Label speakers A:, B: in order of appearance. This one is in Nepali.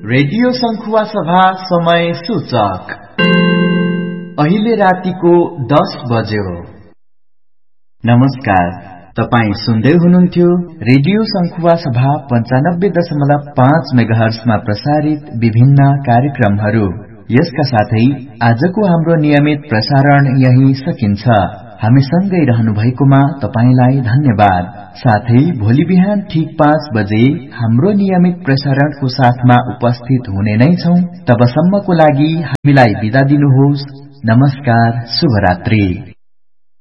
A: रेडियो संखुवा सभा समय सूचक अहिले रातिको 10 बज्यो। नमस्कार, तपाई सुन्दै हुनुहुन्थ्यो रेडियो संखुवा सभा 95.5 मेगाहर्जमा प्रसारित विभिन्न कार्यक्रमहरू। यसका साथै आजको हाम्रो नियमित प्रसारण यही सकिन्छ। हामी सँगै रहनु भएकोमा तपाईलाई धन्यवाद। साथै भोलि बिहान ठीक 5 बजे हाम्रो नियमित प्रसारणको साथमा उपस्थित हुने नै छौं। तबसम्मको लागि हामीलाई बिदा दिनुहोस्। नमस्कार, शुभरात्रि।